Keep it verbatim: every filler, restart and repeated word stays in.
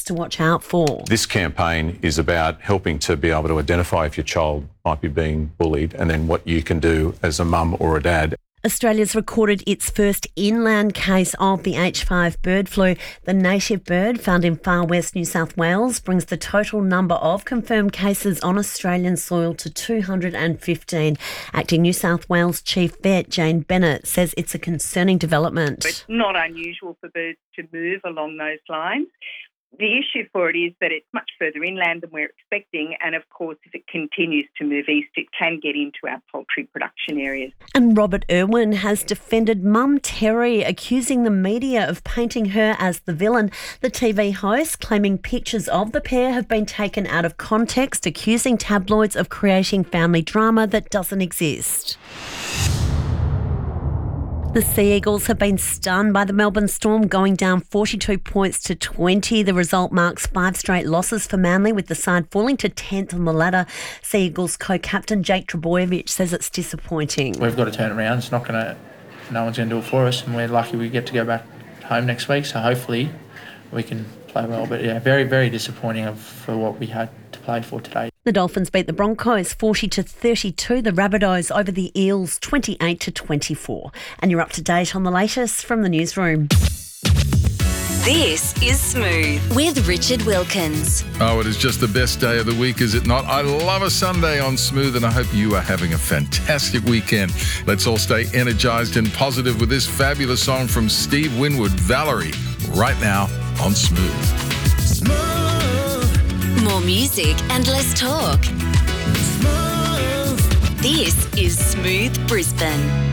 to watch out for. This campaign is about helping to be able to identify if your child might be being bullied and then what you can do as a mum or a dad. Australia's recorded its first inland case of the H five bird flu. The native bird, found in far west New South Wales, brings the total number of confirmed cases on Australian soil to two hundred fifteen. Acting New South Wales Chief Vet Jane Bennett says it's a concerning development. It's not unusual for birds to move along those lines. The issue for it is that it's much further inland than we're expecting, and of course if it continues to move east it can get into our poultry production areas. And Robert Irwin has defended Mum Terry, accusing the media of painting her as the villain. The T V host claiming pictures of the pair have been taken out of context, accusing tabloids of creating family drama that doesn't exist. The Sea Eagles have been stunned by the Melbourne Storm, going down forty-two points to twenty. The result marks five straight losses for Manly, with the side falling to tenth on the ladder. Sea Eagles co-captain Jake Trbojevic says it's disappointing. We've got to turn it around. It's not going to, no one's going to do it for us, and we're lucky we get to go back home next week. So hopefully we can play well. But yeah, very, very disappointing for what we had to play for today. The Dolphins beat the Broncos forty to thirty-two. The Rabbitohs over the Eels twenty-eight to twenty-four. And you're up to date on the latest from the newsroom. This is Smooth with Richard Wilkins. Oh, it is just the best day of the week, is it not? I love a Sunday on Smooth, and I hope you are having a fantastic weekend. Let's all stay energised and positive with this fabulous song from Steve Winwood, Valerie, right now on Smooth. Smooth. More music and less talk. Smooth. This is Smooth Brisbane.